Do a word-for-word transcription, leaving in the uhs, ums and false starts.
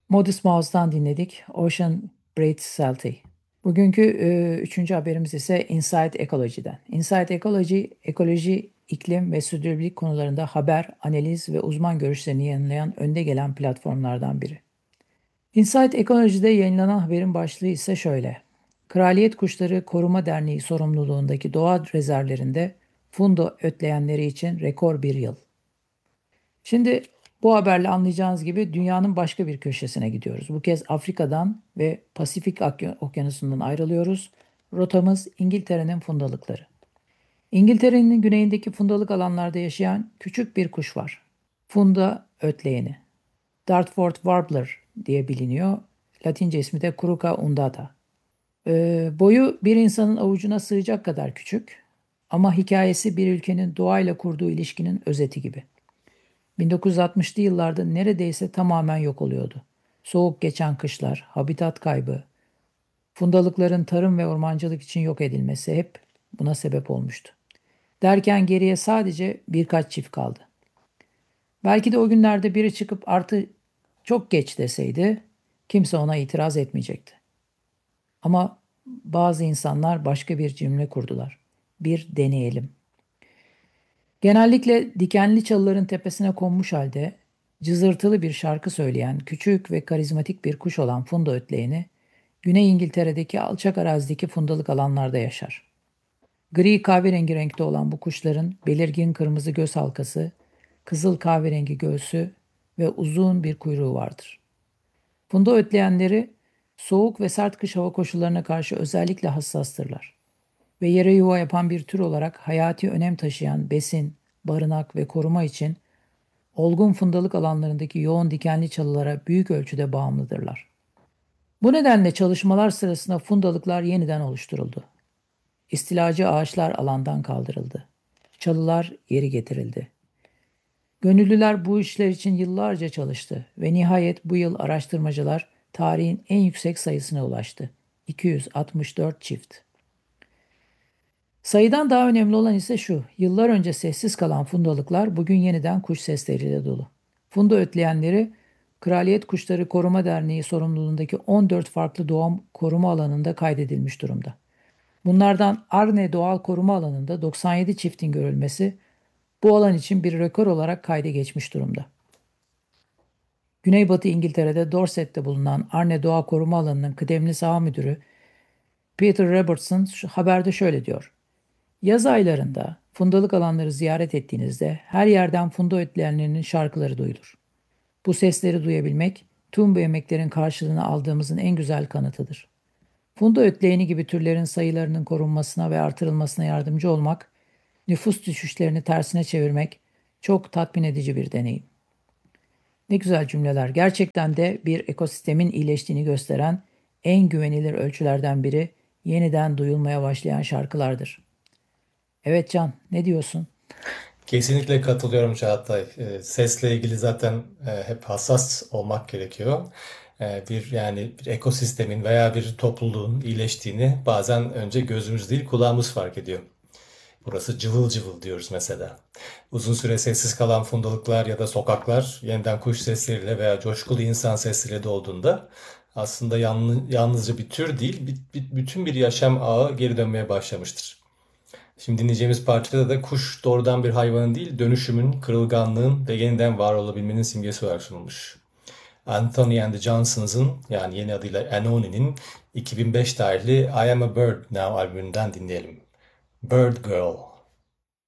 Modest Mouse'dan dinledik. Ocean Breathes Salty. Bugünkü e, üçüncü haberimiz ise Inside Ecology'den. Inside Ecology, ekoloji, iklim ve sürdürülebilirlik konularında haber, analiz ve uzman görüşlerini yayınlayan önde gelen platformlardan biri. Inside Ecology'de yayınlanan haberin başlığı ise şöyle. Kraliyet Kuşları Koruma Derneği sorumluluğundaki doğa rezervlerinde fundo ötleyenleri için rekor bir yıl. Şimdi bu haberle anlayacağınız gibi dünyanın başka bir köşesine gidiyoruz. Bu kez Afrika'dan ve Pasifik Okyanusu'ndan ayrılıyoruz. Rotamız İngiltere'nin fundalıkları. İngiltere'nin güneyindeki fundalık alanlarda yaşayan küçük bir kuş var. Funda ötleyeni. Dartford Warbler diye biliniyor. Latince ismi de Curuca undata. Ee, boyu bir insanın avucuna sığacak kadar küçük ama hikayesi bir ülkenin doğayla kurduğu ilişkinin özeti gibi. bin dokuz yüz altmışlı yıllarda neredeyse tamamen yok oluyordu. Soğuk geçen kışlar, habitat kaybı, fundalıkların tarım ve ormancılık için yok edilmesi hep buna sebep olmuştu. Derken geriye sadece birkaç çift kaldı. Belki de o günlerde biri çıkıp artı çok geç deseydi kimse ona itiraz etmeyecekti. Ama bazı insanlar başka bir cümle kurdular. Bir deneyelim. Genellikle dikenli çalıların tepesine konmuş halde cızırtılı bir şarkı söyleyen küçük ve karizmatik bir kuş olan funda ötleyeni, Güney İngiltere'deki alçak arazideki fundalık alanlarda yaşar. Gri kahverengi renkte olan bu kuşların belirgin kırmızı göz halkası, kızıl kahverengi göğsü ve uzun bir kuyruğu vardır. Funda ötleyenleri soğuk ve sert kış hava koşullarına karşı özellikle hassastırlar ve yere yuva yapan bir tür olarak hayati önem taşıyan besin, barınak ve koruma için olgun fundalık alanlarındaki yoğun dikenli çalılara büyük ölçüde bağımlıdırlar. Bu nedenle çalışmalar sırasında fundalıklar yeniden oluşturuldu. İstilacı ağaçlar alandan kaldırıldı. Çalılar geri getirildi. Gönüllüler bu işler için yıllarca çalıştı ve nihayet bu yıl araştırmacılar tarihin en yüksek sayısına ulaştı. iki yüz altmış dört çift. Sayıdan daha önemli olan ise şu, yıllar önce sessiz kalan fundalıklar bugün yeniden kuş sesleriyle dolu. Funda ötleyenleri Kraliyet Kuşları Koruma Derneği sorumluluğundaki on dört farklı doğal koruma alanında kaydedilmiş durumda. Bunlardan Arne Doğal Koruma Alanı'nda doksan yedi çiftin görülmesi bu alan için bir rekor olarak kayda geçmiş durumda. Güneybatı İngiltere'de Dorset'te bulunan Arne Doğa Koruma Alanı'nın kıdemli saha müdürü Peter Robertson şu haberde şöyle diyor. Yaz aylarında fundalık alanları ziyaret ettiğinizde her yerden funda ötleyenlerinin şarkıları duyulur. Bu sesleri duyabilmek tüm bu emeklerin karşılığını aldığımızın en güzel kanıtıdır. Funda ötleyeni gibi türlerin sayılarının korunmasına ve artırılmasına yardımcı olmak, nüfus düşüşlerini tersine çevirmek çok tatmin edici bir deneyim. Ne güzel cümleler. Gerçekten de bir ekosistemin iyileştiğini gösteren en güvenilir ölçülerden biri yeniden duyulmaya başlayan şarkılardır. Evet Can, ne diyorsun? Kesinlikle katılıyorum Çağatay. Ee, Sesle ilgili zaten e, hep hassas olmak gerekiyor. Ee, Bir yani bir ekosistemin veya bir topluluğun iyileştiğini bazen önce gözümüz değil kulağımız fark ediyor. Burası cıvıl cıvıl diyoruz mesela. Uzun süre sessiz kalan fundalıklar ya da sokaklar yeniden kuş sesleriyle veya coşkulu insan sesleriyle dolduğunda aslında yalnız, yalnızca bir tür değil, bir, bir- bütün bir yaşam ağı geri dönmeye başlamıştır. Şimdi dinleyeceğimiz parçada da kuş doğrudan bir hayvanın değil, dönüşümün, kırılganlığın ve yeniden var olabilmenin simgesi olarak sunulmuş. Anthony and the Johnsons'ın yani yeni adıyla Anohni'nin iki bin beş tarihli I Am a Bird Now albümünden dinleyelim. Bird Girl.